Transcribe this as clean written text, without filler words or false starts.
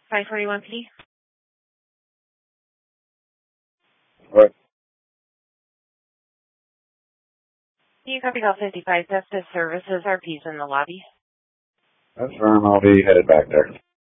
541P. What? You copy call 55. Justice Services. RP's in the lobby. That's firm. I'll be headed back there.